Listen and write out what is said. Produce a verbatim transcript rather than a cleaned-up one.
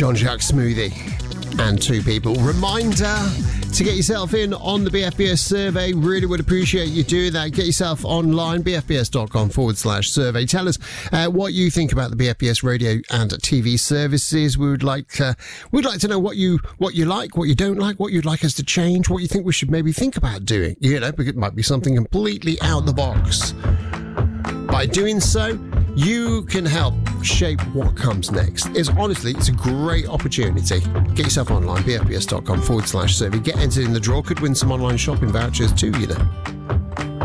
Jean-Jacques Smoothie and Two People. Reminder to get yourself in on the B F B S survey. Really would appreciate you doing that. Get yourself online, bfbs.com forward slash survey. Tell us uh, what you think about the B F B S radio and T V services. We would like uh, we'd like to know what you what you like, what you don't like, what you'd like us to change, what you think we should maybe think about doing. You know, because it might be something completely out the box. By doing so, you can help shape what comes next. It's honestly, it's a great opportunity. Get yourself online, bfbs.com forward slash survey. Get entered in the draw. Could win some online shopping vouchers too, you know.